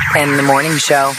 and the Morning Show.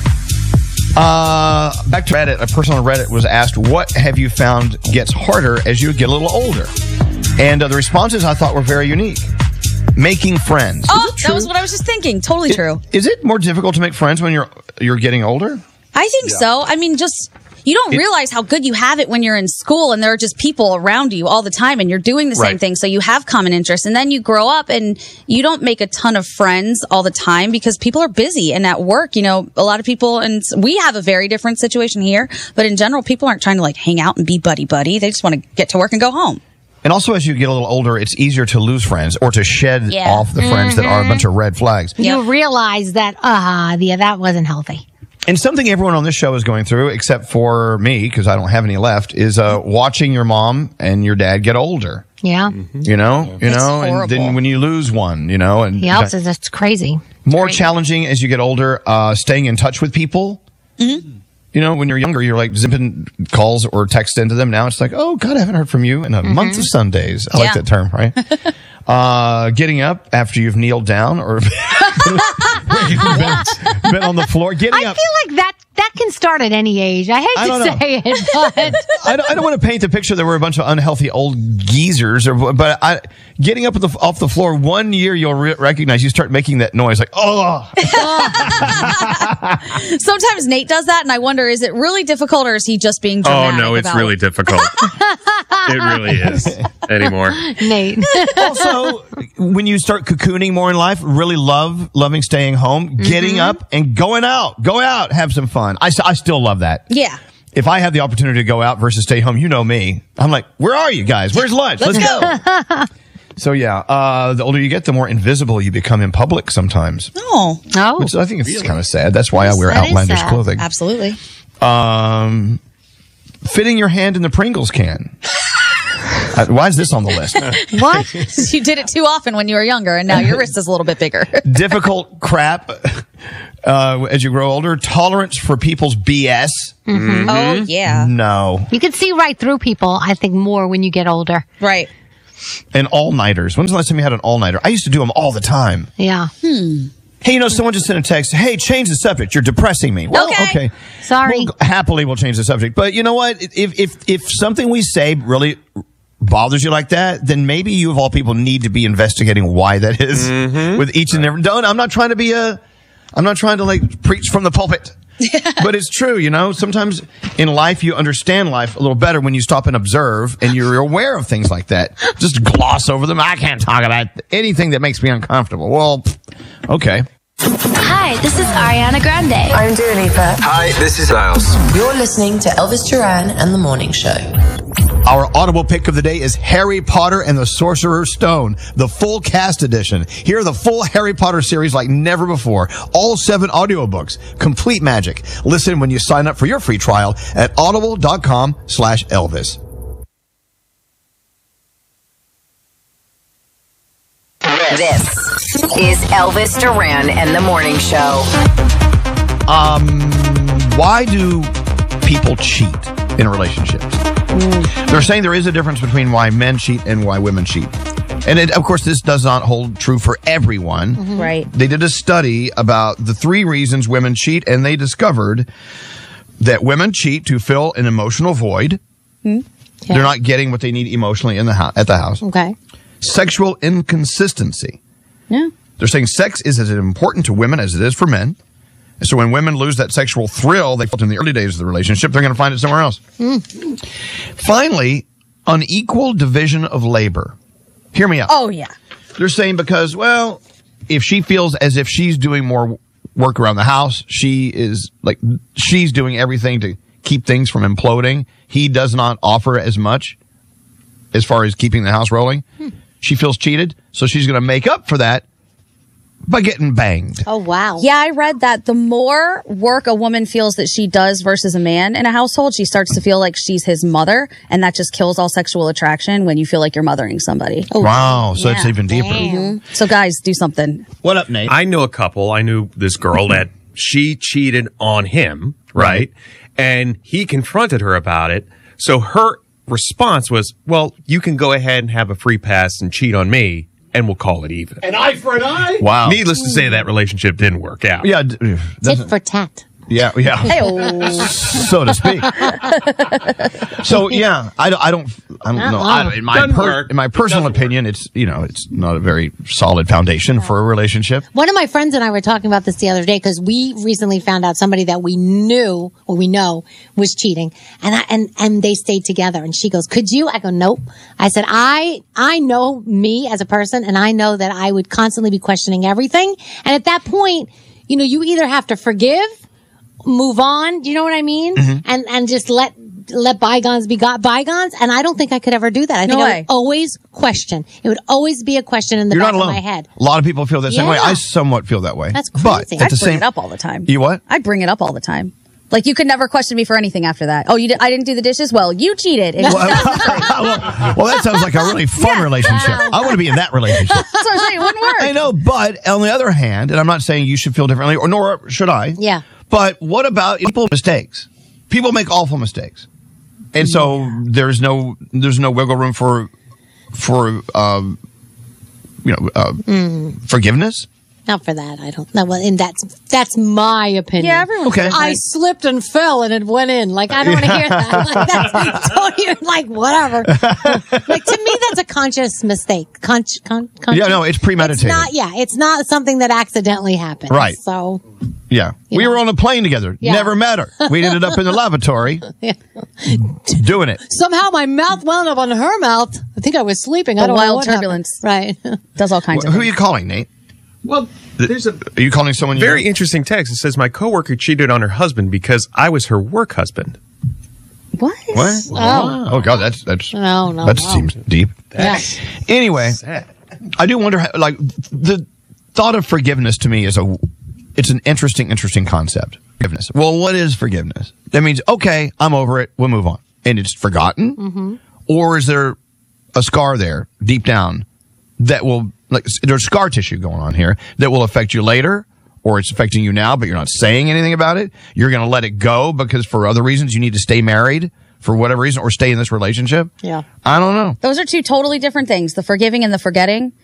Back to Reddit. A person on Reddit was asked, what have you found gets harder as you get a little older? And the responses I thought were very unique. Making friends. Oh, that was what I was just thinking. Totally true. Is it more difficult to make friends when you're getting older? I think so. I mean, you don't realize how good you have it when you're in school and there are just people around you all the time and you're doing the same thing. So you have common interests, and then you grow up and you don't make a ton of friends all the time because people are busy and at work, a lot of people, and we have a very different situation here, but in general, people aren't trying to hang out and be buddy. They just want to get to work and go home. And also, as you get a little older, it's easier to lose friends or to shed off the friends that are a bunch of red flags. You realize that, that wasn't healthy. And something everyone on this show is going through, except for me, because I don't have any left, is watching your mom and your dad get older. Yeah. And then when you lose one, and that's crazy. More challenging as you get older, staying in touch with people. Mm-hmm. When you're younger, you're zipping calls or text into them. Now it's oh, God, I haven't heard from you in a month of Sundays. I like that term, right? Getting up after you've kneeled down or been on the floor. Getting up. I feel like that can start at any age. I hate to say it, but I don't want to paint the picture that we're a bunch of unhealthy old geezers. But getting up off the floor, 1 year you'll recognize you start making that noise oh. Sometimes Nate does that, and I wonder, is it really difficult or is he just being dramatic? Oh, no, it's really difficult. It really is anymore. Nate. Also, when you start cocooning more in life, really loving staying home, getting up and going out. Go out, have some fun. I still love that. Yeah. If I have the opportunity to go out versus stay home, you know me. I'm where are you guys? Where's lunch? Let's go. So, the older you get, the more invisible you become in public sometimes. Oh. Which I think it's kind of sad. That's why I wear outlandish clothing. Absolutely. Fitting your hand in the Pringles can. Why is this on the list? What? You did it too often when you were younger, and now your wrist is a little bit bigger. Difficult crap as you grow older. Tolerance for people's BS. Mm-hmm. Oh, yeah. No. You can see right through people, I think, more when you get older. Right. And all-nighters. When's the last time you had an all-nighter? I used to do them all the time. Yeah. Hey, someone just sent a text. Hey, change the subject. You're depressing me. Well, okay. Sorry. Happily, we'll change the subject. But you know what? If something we say really bothers you like that, then maybe you of all people need to be investigating why that is with each and every. I'm not trying to preach from the pulpit. But it's true, sometimes in life you understand life a little better when you stop and observe and you're aware of things like that. Just gloss over them. I can't talk about anything that makes me uncomfortable. Well, okay. Hi, this is Ariana Grande. I'm Dua Lipa. Hi, this is Styles. You're listening to Elvis Duran and the Morning Show. Our audible pick of the day is Harry Potter and the Sorcerer's Stone, the full cast edition. Hear the full Harry Potter series like never before. All 7 audiobooks. Complete magic. Listen when you sign up for your free trial at audible.com/Elvis. This is Elvis Duran and the Morning Show. Why do people cheat in relationships? They're saying there is a difference between why men cheat and why women cheat. And of course, this does not hold true for everyone. Mm-hmm. Right. They did a study about the 3 reasons women cheat, and they discovered that women cheat to fill an emotional void. Yeah. They're not getting what they need emotionally at the house. Okay. Sexual inconsistency. Yeah. They're saying sex is as important to women as it is for men. And so when women lose that sexual thrill they felt in the early days of the relationship, they're going to find it somewhere else. Finally, unequal division of labor. Hear me out. Oh, yeah. They're saying because, if she feels as if she's doing more work around the house, she's doing everything to keep things from imploding. He does not offer as much as far as keeping the house rolling. She feels cheated, so she's going to make up for that by getting banged. Oh, wow. Yeah, I read that the more work a woman feels that she does versus a man in a household, she starts to feel like she's his mother, and that just kills all sexual attraction when you feel like you're mothering somebody. Oh, wow, so it's even deeper. So guys, do something. What up, Nate? I know a couple. I knew this girl that she cheated on him, right? And he confronted her about it. So her response was, well, you can go ahead and have a free pass and cheat on me, and we'll call it even. An eye for an eye? Wow. Needless to say, that relationship didn't work out. Yeah. Tit for tat. Yeah. So to speak. So yeah, I don't know. In my personal opinion, it's not a very solid foundation for a relationship. One of my friends and I were talking about this the other day because we recently found out somebody that we know was cheating, and they stayed together. And she goes, "Could you?" I go, "Nope." I said, "I know me as a person, and I know that I would constantly be questioning everything. And at that point, you either have to forgive, move on. Do you know what I mean? Mm-hmm. And just let bygones be bygones. And I don't think I could ever do that. I think I would always question. It would always be a question in the back of my head. A lot of people feel the same way. I somewhat feel that way. That's crazy. But I bring it up all the time. You what? I bring it up all the time. Like, you could never question me for anything after that. Oh, I didn't do the dishes? Well, you cheated. Well, that sounds like a really fun relationship. I want to be in that relationship. That's what I'm saying. It wouldn't work. I know, but on the other hand, and I'm not saying you should feel differently, or nor should I. Yeah. But what about people mistakes? People make awful mistakes. And so there's no wiggle room for forgiveness. Not for that, I don't know. Well, and that's my opinion. Yeah, everyone. Okay. I slipped and fell and it went in. Like, I don't want to hear that. Like, that's totally, like, whatever. Like, to me, that's a conscious mistake. Yeah, no, it's premeditated. It's not something that accidentally happened. Right. So. Yeah. We were on a plane together. Yeah. Never met her. We ended up in the lavatory doing it. Somehow my mouth wound up on her mouth. I think I was sleeping. I don't know wild what turbulence. Happened. Right. Does all kinds of Who are things. you calling, Nate? Well, there's Are you calling someone? very interesting text. It says, my coworker cheated on her husband because I was her work husband. What? What? Oh God, that's No. That seems deep. Yeah. Anyway, I do wonder how, like, the thought of forgiveness to me it's an interesting concept. Forgiveness. Well, what is forgiveness? That means, okay, I'm over it. We'll move on. And it's forgotten? Mm-hmm. Or is there a scar there deep down that will, like, there's scar tissue going on here that will affect you later, or it's affecting you now, but you're not saying anything about it? You're going to let it go because for other reasons you need to stay married for whatever reason, or stay in this relationship? Yeah. I don't know. Those are two totally different things. The forgiving and the forgetting.